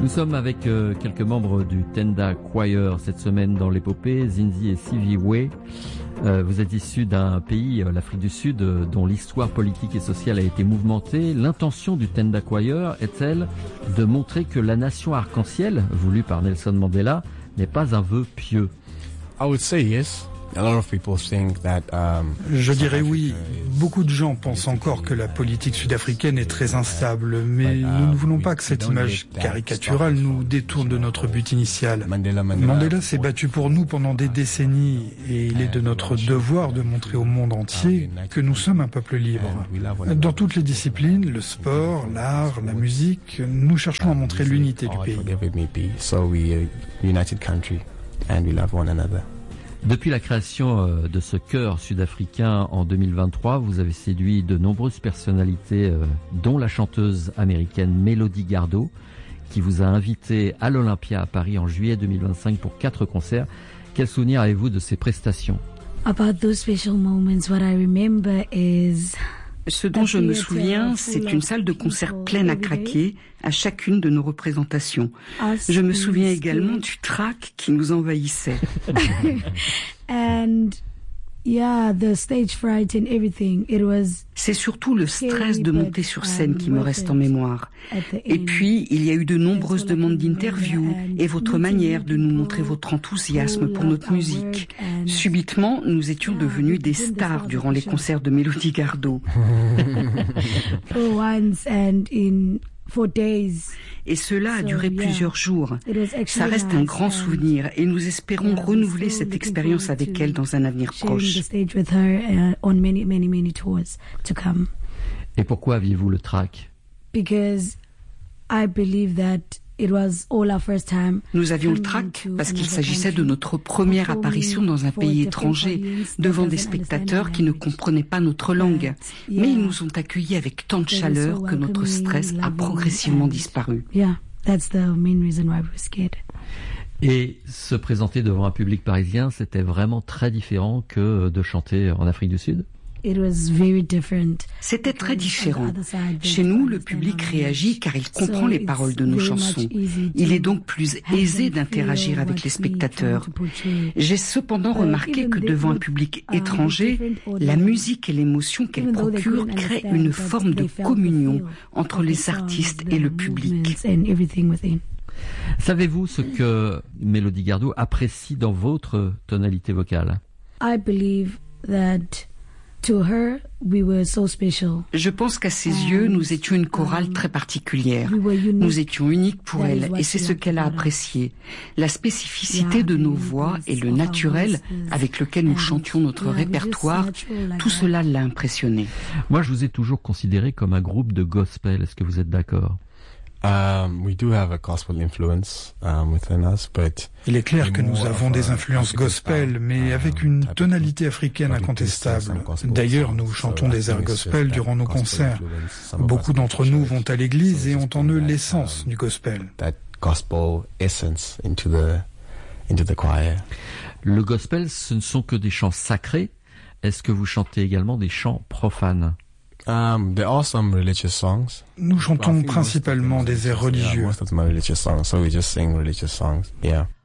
Nous sommes avec quelques membres du Tenda Choir cette semaine dans l'épopée, Zinzi et Sivi Way. Vous êtes issus d'un pays, l'Afrique du Sud, dont l'histoire politique et sociale a été mouvementée. L'intention du Tenda Choir est-elle de montrer que la nation arc-en-ciel, voulue par Nelson Mandela, n'est pas un vœu pieux? I would say yes. A lot of people think that, Je dirais oui. Beaucoup de gens pensent encore que la politique sud-africaine est très instable, mais nous ne voulons pas que cette image caricaturale nous détourne de notre but initial. Mandela s'est battu pour nous pendant des décennies et il est de notre devoir de montrer au monde entier que nous sommes un peuple libre. Dans toutes les disciplines, le sport, l'art, la musique, nous cherchons à montrer l'unité du pays. So we are a united country and we love one another. Depuis la création de ce chœur sud-africain en 2023, vous avez séduit de nombreuses personnalités, dont la chanteuse américaine Melody Gardot, qui vous a invité à l'Olympia à Paris en juillet 2025 pour 4 concerts. Quel souvenir avez-vous de ces prestations? About those special moments, what I remember is... Ce dont je me souviens, c'est une salle de concert pleine à craquer à chacune de nos représentations. Je me souviens également du trac qui nous envahissait. C'est surtout le stress de monter sur scène qui me reste en mémoire. Et puis, il y a eu de nombreuses demandes d'interviews et votre manière de nous montrer votre enthousiasme pour notre musique. Subitement, nous étions devenus des stars durant les concerts de Melody Gardot. Et cela a duré plusieurs jours. Ça reste un grand souvenir et nous espérons renouveler cette expérience avec elle dans un avenir proche. Et pourquoi aviez-vous le trac? Nous avions le trac parce qu'il s'agissait de notre première apparition dans un pays étranger, devant des spectateurs qui ne comprenaient pas notre langue. Mais ils nous ont accueillis avec tant de chaleur que notre stress a progressivement disparu. Et se présenter devant un public parisien, c'était vraiment très différent que de chanter en Afrique du Sud? C'était très différent. Chez nous, le public réagit car il comprend les paroles de nos chansons. Il est donc plus aisé d'interagir avec les spectateurs. J'ai cependant remarqué que devant un public étranger, la musique et l'émotion qu'elle procure créent une forme de communion entre les artistes et le public. Savez-vous ce que Melody Gardot apprécie dans votre tonalité vocale? Je pense qu'à ses yeux, nous étions une chorale très particulière. Nous étions uniques pour elle et c'est ce qu'elle a apprécié. La spécificité de nos voix et le naturel avec lequel nous chantions notre répertoire, tout cela l'a impressionné. Moi, je vous ai toujours considéré comme un groupe de gospel. Est-ce que vous êtes d'accord? We do have a gospel influence within us, but il est clair que nous avons des influences gospel, mais avec une tonalité africaine incontestable. D'ailleurs, nous chantons des airs gospel durant nos concerts. Beaucoup d'entre nous vont à l'église et ont en eux l'essence du gospel. That gospel essence into the choir. Le gospel, ce ne sont que des chants sacrés. Est-ce que vous chantez également des chants profanes? There are some religious songs. Nous chantons principalement des airs religieux. Most of them are religious songs, so we just sing religious songs. Yeah.